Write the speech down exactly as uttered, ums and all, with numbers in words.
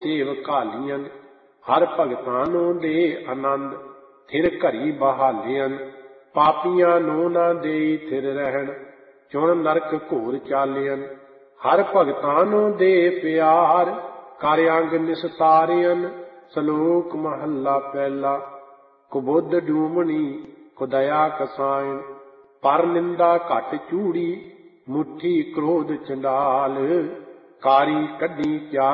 Save ਘਾਲੀਆਂ। ਹਰ ਭਗਤਾਂ ਨੂੰ ਦੇ ਆਨੰਦ ਥਿਰ ਘਰੀ ਬਹਾਲੀਆਂ। ਪਾਪੀਆਂ ਨੂੰ ਨਾ ਦੇਈ ਥਿਰ ਰਹਿਣ ਚੁਣ ਨਰਕ ਘੋਰ ਚਾਲੀਆਂ। ਹਰ ਭਗਤਾਂ ਨੂੰ ਦੇ ਪਿਆਰ ਕਰ ਅੰਗ ਨਿਸਤਾਰਿਆਂ। ਸ਼ਲੋਕ ਮਹੱਲਾ ਪਹਿਲਾ। ਕੁਬੁੱਧ ਡੂਮਣੀ ਕੁਦਇਆ ਕਸਾਇਣ। ਪਰ ਨਿੰਦਾ ਘਟ ਚੂੜੀ ਮੁੱਠੀ ਕ੍ਰੋਧ ਚੰਡਾਲ। ਕਾਰੀ ਕੱਢੀ ਕਿਆ